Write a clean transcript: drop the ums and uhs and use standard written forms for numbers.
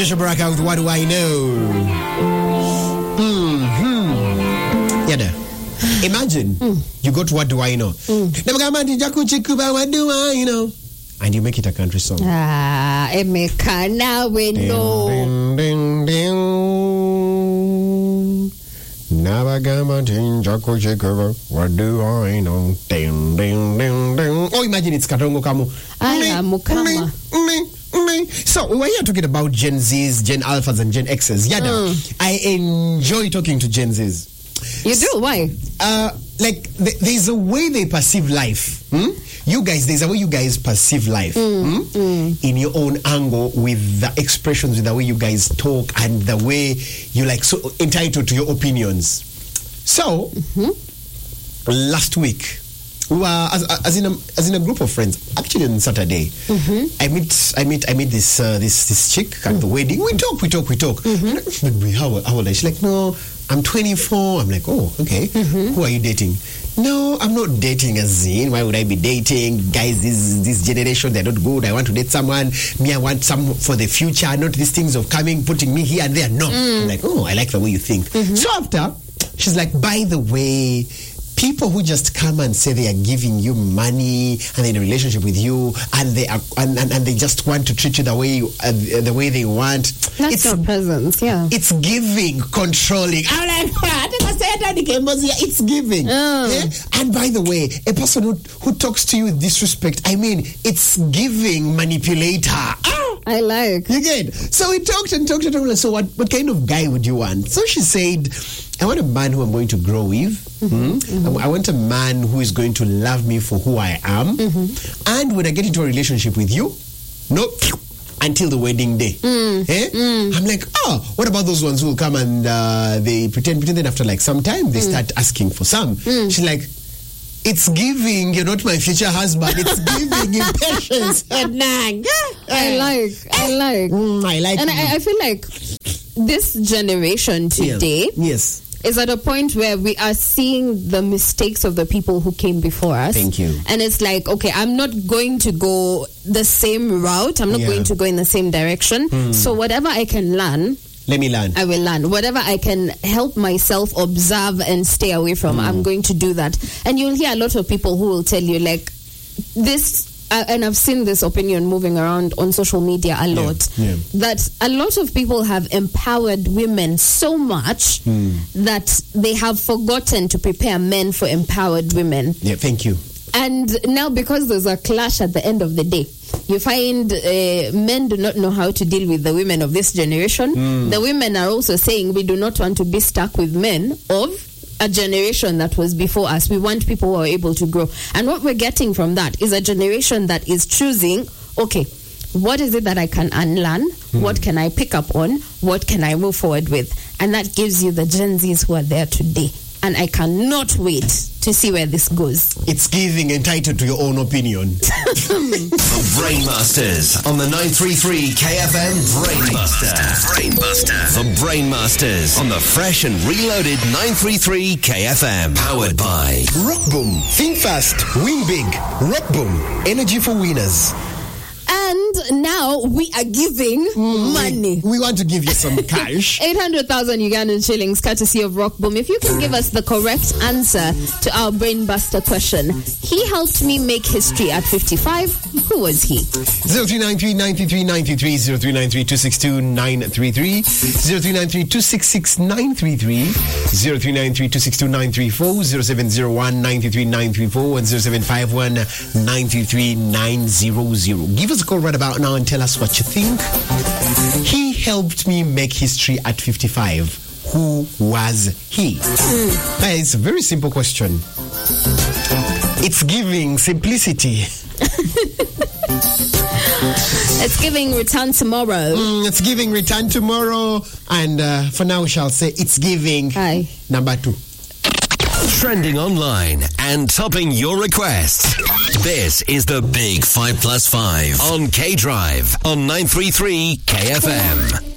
Joshua Baraka with What Do I Know? Imagine you go to What Do I Know? What do I know? And you make it a country song. Emeka, now we know. Ding, ding, ding. What do I know? Ding, ding, ding, ding. Oh, imagine it's Katongo Kamu. Mukama. So we're here talking about Gen Zs, Gen Alphas, and Gen Xs. Yada, I enjoy talking to Gen Zs. You do? Why? There's a way they perceive life. You guys, there's a way you guys perceive life in your own angle, with the expressions, with the way you guys talk, and the way you so entitled to your opinions. So last week, we were as in a group of friends. Actually, on Saturday, I meet this chick at the wedding. We talk. How old is she? Like, no, I'm 24. I'm like, oh, okay. Who are you dating? No, I'm not dating as in. Why would I be dating? Guys, this generation, they're not good. I want to date someone. Me, I want some for the future, not these things of putting me here and there. No. I'm like, oh, I like the way you think. So after, she's like, by the way, people who just come and say they are giving you money and they're in a relationship with you and they are and they just want to treat you the way they want. That's not presence, yeah. It's giving, controlling. I'm like, it's giving. Yeah? And by the way, a person who talks to you with disrespect, I mean, it's giving manipulator. I like. You get? So we talked and talked. So what kind of guy would you want? So she said, I want a man who I'm going to grow with. I want a man who is going to love me for who I am. And when I get into a relationship with you, until the wedding day. I'm like, what about those ones who will come and they pretend then after some time they start asking for some. She's like, it's giving, you're not my future husband. It's giving impatience. I like. And I feel like this generation today is at a point where we are seeing the mistakes of the people who came before us. Thank you. And it's like, okay, I'm not going to go the same route. I'm not going to go in the same direction. So whatever I can learn, let me learn. I will learn. Whatever I can help myself observe and stay away from, I'm going to do that. And you'll hear a lot of people who will tell you this, and I've seen this opinion moving around on social media a lot, that a lot of people have empowered women so much that they have forgotten to prepare men for empowered women. Yeah, thank you. And now, because there's a clash at the end of the day, you find men do not know how to deal with the women of this generation. The women are also saying we do not want to be stuck with men of a generation that was before us. We want people who are able to grow. And what we're getting from that is a generation that is choosing, okay, what is it that I can unlearn? What can I pick up on? What can I move forward with? And that gives you the Gen Zs who are there today. And I cannot wait to see where this goes. It's giving, entitled to your own opinion. The Brainmasters on the 933 KFM Brainbuster. The Brainmasters on the fresh and reloaded 933 KFM. Powered by Rockboom. Think fast, win big. Rockboom. Energy for winners. And now we are giving money. We want to give you some cash. 800,000 Ugandan shillings, courtesy of Rockboom. If you can give us the correct answer to our Brainbuster question. He helped me make history at 55. Who was he? 0393 93 93 0393 262 933 0393 266 933 0393 262 934 0701 933 934 and 0751 933 900. Give us a call right about now and tell us what you think. He helped me make history at 55. Who was he? It's a very simple question. It's giving simplicity. It's giving return tomorrow. It's giving return tomorrow. And for now, we shall say it's giving number 2. Trending online and topping your requests. This is the Big 5+5 on K Drive on 933 KFM.